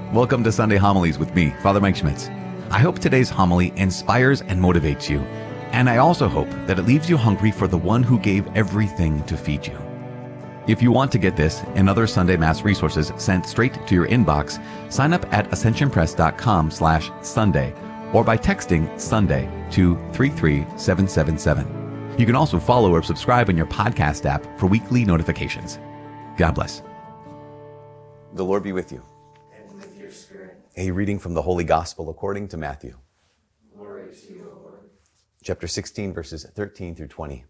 Welcome to Sunday Homilies with me, Father Mike Schmitz. I hope today's homily inspires and motivates you, and I also hope that it leaves you hungry for the one who gave everything to feed you. If you want to get this and other Sunday Mass resources sent straight to your inbox, sign up at ascensionpress.com/Sunday or by texting Sunday to 33777. You can also follow or subscribe in your podcast app for weekly notifications. God bless. The Lord be with you. And with your spirit. A reading from the Holy Gospel according to Matthew. Glory to you, Lord. Chapter 16, verses 13 through 20.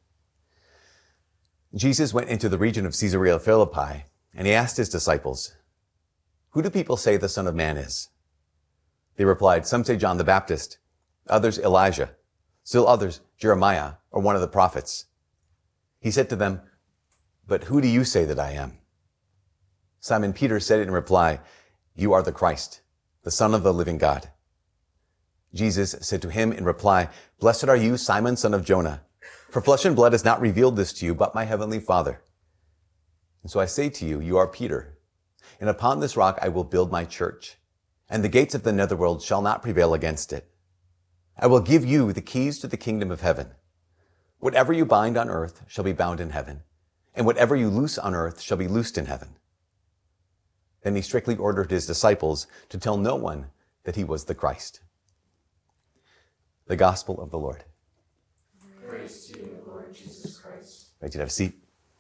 Jesus went into the region of Caesarea Philippi, and he asked his disciples, "Who do people say the Son of Man is?" They replied, "Some say John the Baptist, others Elijah, still others Jeremiah or one of the prophets." He said to them, "But who do you say that I am?" Simon Peter said in reply, "You are the Christ, the Son of the living God." Jesus said to him in reply, "Blessed are you, Simon, son of Jonah, for flesh and blood has not revealed this to you, but my heavenly Father. And so I say to you, you are Peter, and upon this rock I will build my church, and the gates of the netherworld shall not prevail against it. I will give you the keys to the kingdom of heaven. Whatever you bind on earth shall be bound in heaven, and whatever you loose on earth shall be loosed in heaven." Then he strictly ordered his disciples to tell no one that he was the Christ. The Gospel of the Lord. Praise to you, Lord Jesus Christ. Right, you have a seat.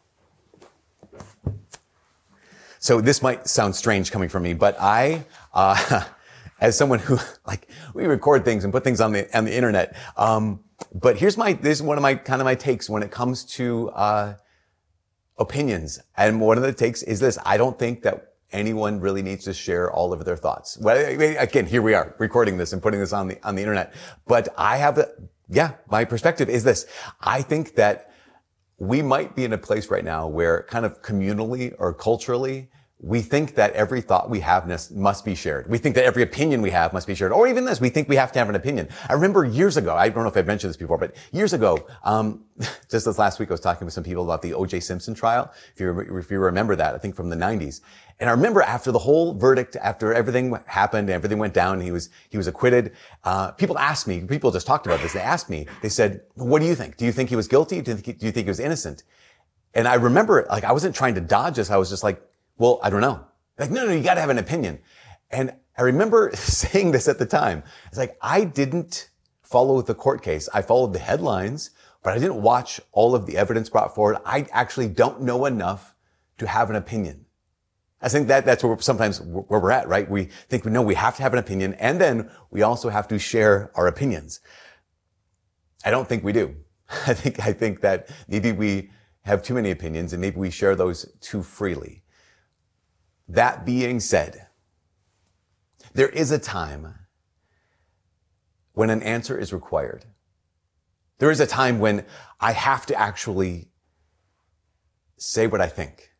So this might sound strange coming from me, but I, as someone who, we record things and put things on the internet. But this is one of my takes when it comes to, opinions. And one of the takes is this: I don't think that anyone really needs to share all of their thoughts. Well, again, here we are recording this and putting this on the internet. But my perspective is this. I think that we might be in a place right now where kind of communally or culturally, we think that every thought we have must be shared. We think that every opinion we have must be shared. Or even this, we think we have to have an opinion. I remember years ago, I don't know if I've mentioned this before, but years ago, just this last week, I was talking with some people about the O.J. Simpson trial. If you remember that, I think from the 90s. And I remember after the whole verdict, after everything happened, everything went down, he was acquitted. People just talked about this. They asked me, they said, "What do you think? Do you think he was guilty? Do you think he was innocent?" And I remember, I wasn't trying to dodge this. I was just like, "Well, I don't know." Like, no, you got to have an opinion. And I remember saying this at the time. It's like, I didn't follow the court case. I followed the headlines, but I didn't watch all of the evidence brought forward. I actually don't know enough to have an opinion. I think that's where we're at, right? We think we know we have to have an opinion, and then we also have to share our opinions. I don't think we do. I think that maybe we have too many opinions, and maybe we share those too freely. That being said, there is a time when an answer is required. There is a time when I have to actually say what I think.